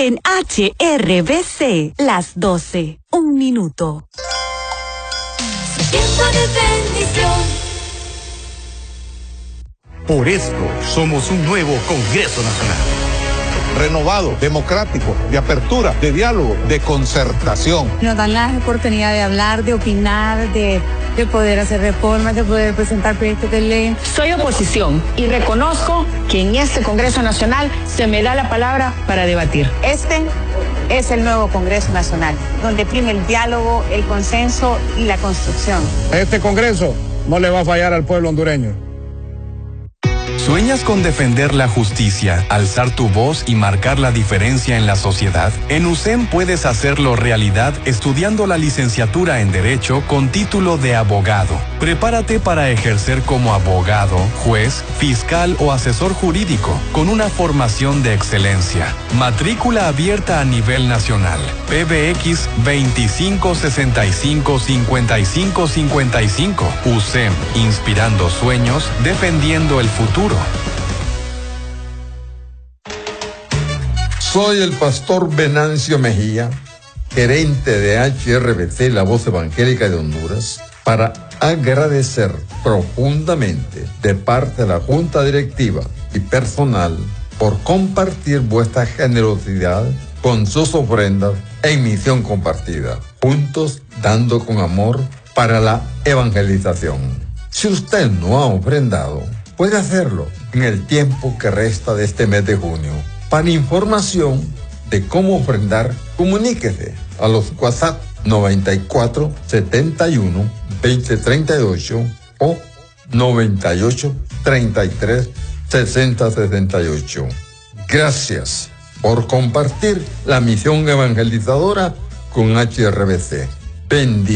En HRBC, las 12, 1 minuto. Tiempo de bendición. Por esto somos un nuevo Congreso Nacional. Renovado, democrático, de apertura, de diálogo, de concertación. Nos dan la oportunidad de hablar, de opinar, de poder hacer reformas, de poder presentar proyectos de ley. Soy oposición y reconozco que en este Congreso Nacional se me da la palabra para debatir. Este es el nuevo Congreso Nacional, donde prime el diálogo, el consenso y la construcción. Este Congreso no le va a fallar al pueblo hondureño. ¿Sueñas con defender la justicia, alzar tu voz y marcar la diferencia en la sociedad? En USEM puedes hacerlo realidad estudiando la licenciatura en Derecho con título de abogado. Prepárate para ejercer como abogado, juez, fiscal o asesor jurídico con una formación de excelencia. Matrícula abierta a nivel nacional. PBX 25655555. USEM, inspirando sueños, defendiendo el futuro. Soy el pastor Venancio Mejía, gerente de HRBC, la voz evangélica de Honduras, para agradecer profundamente de parte de la Junta Directiva y personal por compartir vuestra generosidad con sus ofrendas en misión compartida, juntos dando con amor para la evangelización. Si usted no ha ofrendado, puede hacerlo en el tiempo que resta de este mes de junio. Para información de cómo ofrendar, comuníquese a los WhatsApp 94 71 20 38 o 98 33 60 68. Gracias por compartir la misión evangelizadora con HRBC. Bendiciones.